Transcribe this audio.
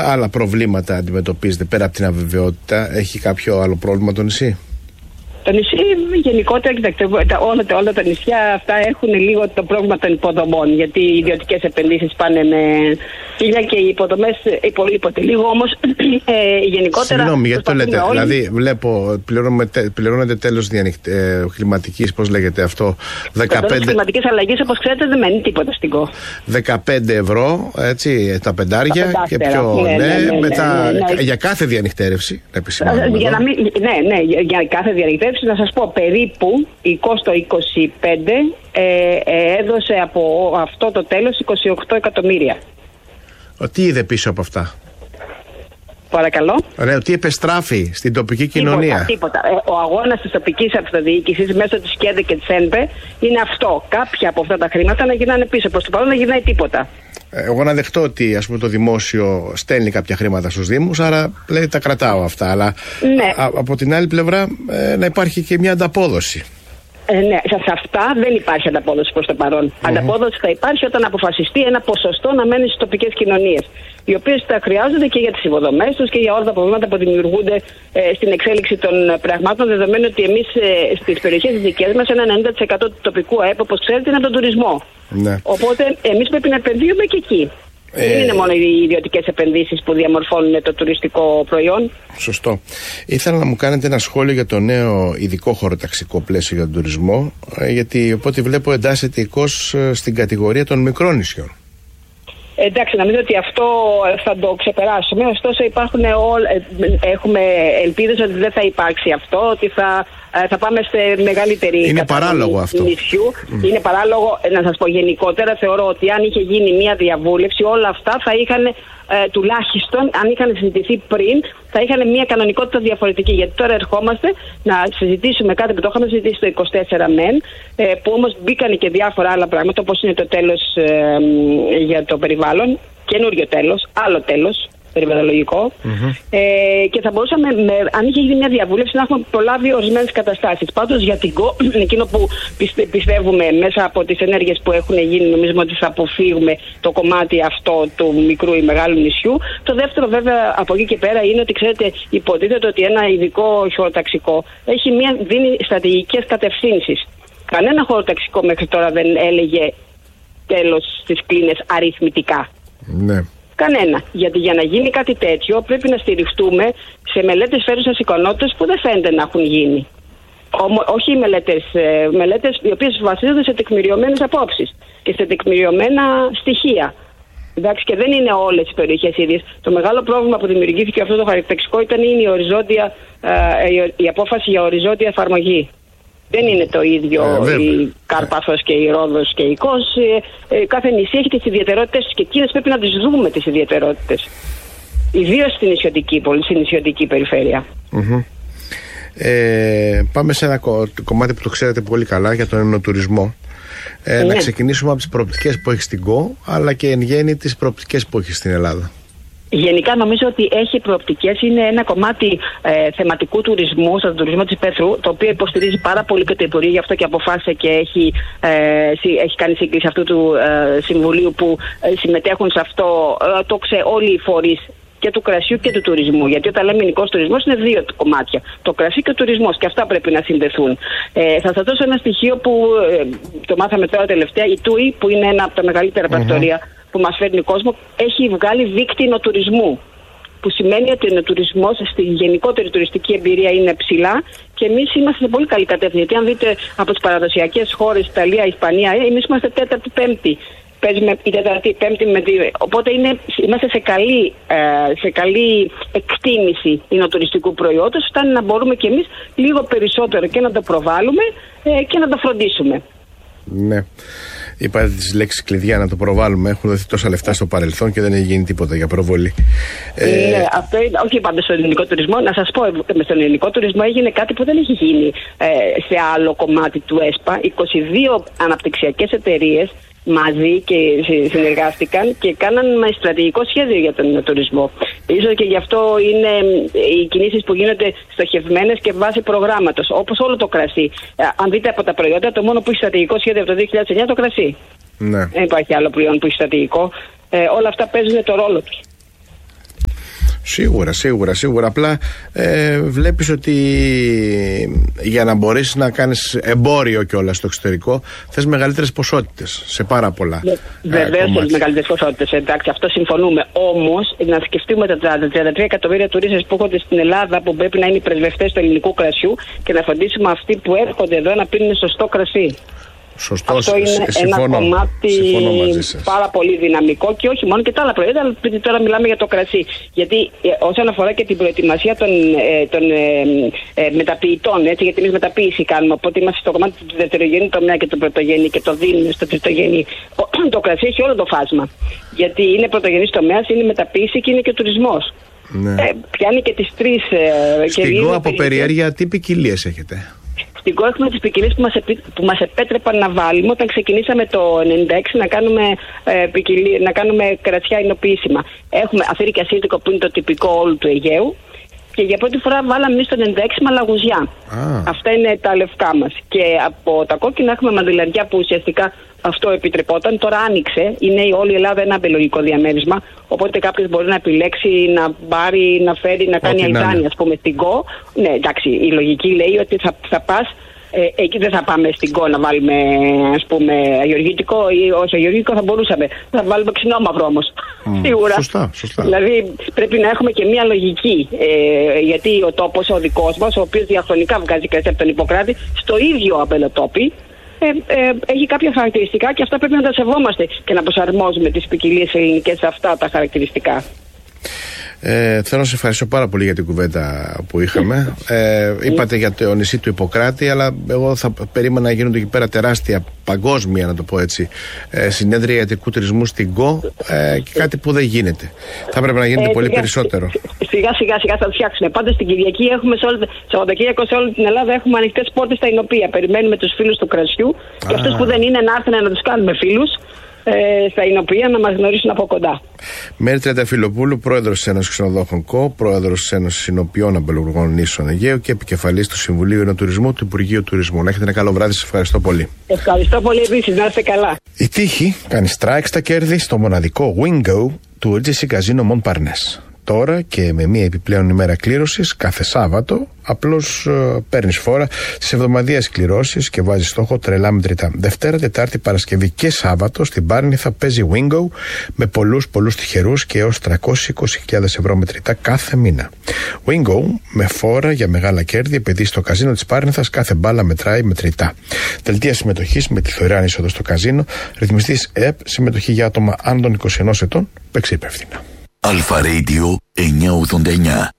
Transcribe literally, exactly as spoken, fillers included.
άλλα προβλήματα αντιμετωπίζετε πέρα από την αβεβαιότητα? Έχει κάποιο άλλο πρόβλημα το νησί? Το νησί γενικότερα, κοιτάξτε, όλα, όλα τα νησιά αυτά έχουν λίγο το πρόβλημα των υποδομών. Γιατί οι ιδιωτικές επενδύσεις πάνε με χίλια και οι υποδομές υπολείπονται λίγο. Όμως ε, γενικότερα. Συγγνώμη, γιατί το λέτε? Όλοι... Δηλαδή, βλέπω, πληρώνεται τέλος ε, κλιματικής, πώς λέγεται αυτό, δεκαπέντε. Τέλος κλιματικής αλλαγής, όπως ξέρετε, δεν μένει τίποτα στην ΚΟ. δεκαπέντε ευρώ, έτσι, τα πεντάρια τα και πιο. Ναι, ναι, ναι, ναι, μετά, ναι, ναι, ναι. Για κάθε διανυκτέρευση. Για να μην, ναι, ναι, για κάθε διανυκτέρευση. Να σας πω, περίπου η Κόστο είκοσι πέντε ε, ε, έδωσε από αυτό το τέλος είκοσι οκτώ εκατομμύρια. Τι είδε πίσω από αυτά? Παρακαλώ. Ρε, τι επεστράφει στην τοπική κοινωνία? Τίποτα, τίποτα. Ε, ο αγώνας της τοπικής αυτοδιοίκησης μέσω της ΚΕΔΕ και της ΕΝΠΕ είναι αυτό. Κάποια από αυτά τα χρήματα να γυρνάνε πίσω. Προς το παρόν δεν γυρνάει τίποτα. Εγώ να δεχτώ ότι, ας πούμε, το δημόσιο στέλνει κάποια χρήματα στους δήμους, άρα λέει τα κρατάω αυτά. Αλλά ναι. α, από την άλλη πλευρά ε, να υπάρχει και μια ανταπόδοση. Ε, ναι, σε αυτά δεν υπάρχει ανταπόδοση προς το παρόν. Mm-hmm. Ανταπόδοση θα υπάρχει όταν αποφασιστεί ένα ποσοστό να μένει στις τοπικές κοινωνίες, οι οποίες τα χρειάζονται και για τις υποδομές τους και για όλα τα προβλήματα που δημιουργούνται ε, στην εξέλιξη των πραγμάτων, δεδομένου ότι εμείς ε, στις περιοχές της δικές μας ένα ενενήντα τοις εκατό του τοπικού ΑΕΠ, όπως ξέρετε, είναι από τον τουρισμό. Ναι. Οπότε εμείς πρέπει να επενδύουμε και εκεί. Ε... Δεν είναι μόνο οι ιδιωτικές επενδύσεις που διαμορφώνουν το τουριστικό προϊόν. Σωστό. Ήθελα να μου κάνετε ένα σχόλιο για το νέο ειδικό χωροταξικό πλαίσιο για τον τουρισμό, γιατί από ό,τι βλέπω εντάσσεται οικός στην κατηγορία των μικρών νησιών. Εντάξει, νομίζω ότι αυτό θα το ξεπεράσουμε. Ωστόσο, υπάρχουν όλ, έχουμε ελπίδες ότι δεν θα υπάρξει αυτό, ότι θα, θα πάμε σε μεγαλύτερη. Είναι παράλογο αυτό. Νησιού. Mm. Είναι παράλογο, να σας πω γενικότερα. Θεωρώ ότι αν είχε γίνει μια διαβούλευση, όλα αυτά θα είχαν ε, τουλάχιστον, αν είχαν συζητηθεί πριν, θα είχαν μια κανονικότητα διαφορετική. Γιατί τώρα ερχόμαστε να συζητήσουμε κάτι που το είχαμε συζητήσει στο είκοσι τέσσερα μεν, ε, που όμως μπήκαν και διάφορα άλλα πράγματα, όπως είναι το τέλος ε, για το περιβάλλον, καινούριο τέλος, άλλο τέλος περιβαλλοντολογικό. Mm-hmm. Ε, και θα μπορούσαμε, με, αν είχε γίνει μια διαβούλευση, να έχουμε προλάβει ορισμένες καταστάσεις. Πάντως για την ΚΟ, εκείνο που πιστε, πιστεύουμε μέσα από τις ενέργειες που έχουν γίνει, νομίζουμε ότι θα αποφύγουμε το κομμάτι αυτό του μικρού ή μεγάλου νησιού. Το δεύτερο, βέβαια, από εκεί και πέρα είναι ότι, ξέρετε, υποτίθεται ότι ένα ειδικό χωροταξικό έχει μια, δίνει στρατηγικές κατευθύνσεις. Κανένα χωροταξικό μέχρι τώρα δεν έλεγε τέλος στις κλίνες αριθμητικά. Ναι. Κανένα. Γιατί για να γίνει κάτι τέτοιο πρέπει να στηριχτούμε σε μελέτες φέρουσας εικονότητας που δεν φαίνεται να έχουν γίνει. Ομο, όχι οι μελέτες, ε, μελέτες οι οποίες βασίζονται σε τεκμηριωμένες απόψεις και σε τεκμηριωμένα στοιχεία. Εντάξει, και δεν είναι όλες οι περιοχές ίδιες. Το μεγάλο πρόβλημα που δημιουργήθηκε αυτό το χωροταξικό ήταν είναι η, οριζόντια, ε, η, η απόφαση για οριζόντια εφαρμογή. Δεν είναι το ίδιο ε, η Κάρπαθος και η Ρόδος και η Κος. Ε, ε, κάθε νησί έχει τις ιδιαιτερότητες και εκείνες πρέπει να τις δούμε τις ιδιαιτερότητες. Ιδίως στην νησιωτική, στην νησιωτική περιφέρεια. Mm-hmm. Ε, πάμε σε ένα κο- κομμάτι που το ξέρετε πολύ καλά για τον ενοτουρισμό. Ε, ναι. Να ξεκινήσουμε από τις προοπτικές που έχει στην ΚΟ, αλλά και εν γέννη τις προοπτικές που έχει στην Ελλάδα. Γενικά νομίζω ότι έχει προοπτικές, είναι ένα κομμάτι ε, θεματικού τουρισμού, στον τουρισμό της Πέθρου, το οποίο υποστηρίζει πάρα πολύ και το Υπουργείο, γι' αυτό και αποφάσισε και έχει, ε, έχει κάνει σύγκληση αυτού του ε, συμβουλίου που ε, συμμετέχουν σε αυτό ε, το ξε, όλοι οι φορείς και του κρασιού και του τουρισμού. Γιατί όταν λέμε ελληνικός τουρισμός είναι δύο κομμάτια. Το κρασί και ο τουρισμός. Και αυτά πρέπει να συνδεθούν. Ε, θα σας δώσω ένα στοιχείο που ε, το μάθαμε τώρα τελευταία. Η ΤΟΥΙ, που είναι ένα από τα μεγαλύτερα πρακτορία mm-hmm. που μας φέρνει κόσμο, έχει βγάλει δίκτυο νοτουρισμού. Που σημαίνει ότι ο τουρισμός στη γενικότερη τουριστική εμπειρία είναι ψηλά και εμείς είμαστε σε πολύ καλή κατεύθυνση. Γιατί αν δείτε από τις παραδοσιακές χώρες, Ιταλία, Ισπανία, εμείς είμαστε τέταρτη, πέμπτη. Παίζουμε η τέταρτη, πέμπτη με τη... Οπότε είναι, είμαστε σε καλή, ε, σε καλή εκτίμηση εινοτουριστικού προϊόντος, ώστε να μπορούμε κι εμείς λίγο περισσότερο και να το προβάλλουμε ε, και να το φροντίσουμε. Ναι. Είπατε τις λέξεις κλειδιά να το προβάλλουμε. Έχουν δοθεί τόσα λεφτά στο παρελθόν και δεν έχει γίνει τίποτα για προβολή. Ε, ναι, αυτό είναι, όχι πάντα στον ελληνικό τουρισμό. Να σας πω, στον ελληνικό τουρισμό έγινε κάτι που δεν έχει γίνει ε, σε άλλο κομμάτι του ΕΣΠΑ. είκοσι δύο αναπτυξιακές εταιρείες μαζί και συνεργάστηκαν και κάναν με στρατηγικό σχέδιο για τον τουρισμό. Ίσως και γι' αυτό είναι οι κινήσεις που γίνονται στοχευμένες και βάσει προγράμματος, όπως όλο το κρασί. Αν δείτε από τα προϊόντα, το μόνο που έχει στρατηγικό σχέδιο από το δύο χιλιάδες εννιά το κρασί. Ναι. Δεν υπάρχει άλλο προϊόν που έχει στρατηγικό. Ε, όλα αυτά παίζουν το ρόλο τους. Σίγουρα, σίγουρα, σίγουρα. Απλά ε, βλέπεις ότι για να μπορέσεις να κάνεις εμπόριο κιόλας στο εξωτερικό θες μεγαλύτερες ποσότητες σε πάρα πολλά. Βεβαίως θες μεγαλύτερες ποσότητες, εντάξει, αυτό συμφωνούμε. Όμως να σκεφτούμε τα τριάντα τρία εκατομμύρια τουρίστες που έρχονται στην Ελλάδα, που πρέπει να είναι οι πρεσβευτές του ελληνικού κρασιού, και να φροντίσουμε αυτοί που έρχονται εδώ να πίνουν σωστό κρασί. Σωστό, αυτό είναι συμφωνώ, ένα κομμάτι πάρα πολύ δυναμικό, και όχι μόνο και τα άλλα προϊόντα, αλλά τώρα μιλάμε για το κρασί. Γιατί ε, όσον αφορά και την προετοιμασία των, ε, των ε, ε, μεταποιητών, έτσι, γιατί εμείς μεταποίηση κάνουμε, οπότε είμαστε στο κομμάτι του δευτερογενή τομέα και του πρωτογενή και το δίνουμε στο τριτογενή. Το κρασί έχει όλο το φάσμα. Γιατί είναι πρωτογενής τομέας, είναι μεταποίηση και είναι και τουρισμός. Ναι. Ε, πιάνει και τις τρεις. Ε, Στην ΚΟ, από περιέργεια, τι ποικιλίες έχετε? Στην ΚΟ έχουμε τις ποικιλίες που μας, επί, που μας επέτρεπαν να βάλουμε όταν ξεκινήσαμε το ενενήντα έξι να κάνουμε, ε, ποικιλί, να κάνουμε κρατσιά εινοποιήσιμα. Έχουμε αφήρη και ασύρτικο, που είναι το τυπικό όλου του Αιγαίου, και για πρώτη φορά βάλαμε εμείς το ενενήντα έξι μαλαγουζιά. Ah. Αυτά είναι τα λευκά μας. Και από τα κόκκινα έχουμε μαντιλαριά, που ουσιαστικά αυτό επιτρεπόταν. Τώρα άνοιξε, είναι όλη η Ελλάδα ένα αμπελογικό διαμέρισμα. Οπότε κάποιος μπορεί να επιλέξει να πάρει, να φέρει, να κάνει αλτάνι, ας πούμε, στην ΚΟ. Ναι, εντάξει, η λογική λέει ότι θα, θα πας. Ε, εκεί δεν θα πάμε στην ΚΟ να βάλουμε, ας πούμε, αγιοργητικό, ή όχι αγιοργητικό θα μπορούσαμε. Θα βάλουμε ξινόμαυρο όμως. Mm, σίγουρα. Σωστά, σωστά. Δηλαδή πρέπει να έχουμε και μία λογική. Ε, γιατί ο τόπος, ο δικός μας, ο οποίος διαχρονικά βγάζει κρασί από τον Ιπποκράτη, στο ίδιο αμπελοτόπι, ε, ε, έχει κάποια χαρακτηριστικά, και αυτά πρέπει να τα σεβόμαστε και να προσαρμόζουμε τις ποικιλίες ελληνικές σε αυτά τα χαρακτηριστικά. Ε, θέλω να σε ευχαριστώ πάρα πολύ για την κουβέντα που είχαμε. Ε, είπατε για το νησί του Ιπποκράτη, αλλά εγώ θα περίμενα να γίνονται εκεί πέρα τεράστια, παγκόσμια, να το πω έτσι, ε, συνέδρια ιατρικού τουρισμού στην ΚΟ, ε, και κάτι που δεν γίνεται. Θα πρέπει να γίνεται ε, πολύ σιγά, περισσότερο. Σιγά σιγά σιγά θα το φτιάξουμε. Πάντα στην Κυριακή έχουμε, σε όλη, Σαββατοκύριακο σε όλη την Ελλάδα έχουμε ανοιχτές πόρτες στα Ηνωπία. Περιμένουμε τους φίλους του κρασιού, και αυτούς που δεν είναι να έρθουν να τους κάνουμε φίλους. Ε, στα Ηνωπία, να μας γνωρίσουν από κοντά. Μέρη Τριανταφυλοπούλου, πρόεδρος της Ένωσης Ξενοδόχων ΚΟ, πρόεδρος της Ένωσης Ηνωπιών Αμπελουργών Νήσων Αιγαίου και επικεφαλής του Συμβουλίου Ενοτουρισμού του Υπουργείου Τουρισμού. Να έχετε ένα καλό βράδυ, σας ευχαριστώ πολύ. Ευχαριστώ πολύ επίσης, να είστε καλά. Η τύχη κάνει strike στα κέρδη στο μοναδικό Wingo του Regency Casino Montparnasse. Τώρα και με μία επιπλέον ημέρα κλήρωσης κάθε Σάββατο, απλώς ε, παίρνεις φόρα στις εβδομαδιαίες κληρώσεις και βάζεις στόχο τρελά μετρητά. Δευτέρα, Τετάρτη, Παρασκευή και Σάββατο στην Πάρνη θα παίζει Wingo με πολλούς πολλούς τυχερούς και έως τριακόσιες είκοσι χιλιάδες ευρώ μετρητά κάθε μήνα. Wingo με φόρα για μεγάλα κέρδη, επειδή στο καζίνο της Πάρνηθας κάθε μπάλα μετράει μετρητά. Δελτία συμμετοχής με τη δωρεάν είσοδο στο καζίνο, ρυθμιστής ΕΕΠ, συμμετοχή για άτομα άνω των είκοσι ενός ετών, παίξει υπεύθυνα. Αλφα Radio εννιακόσια ογδόντα εννιά.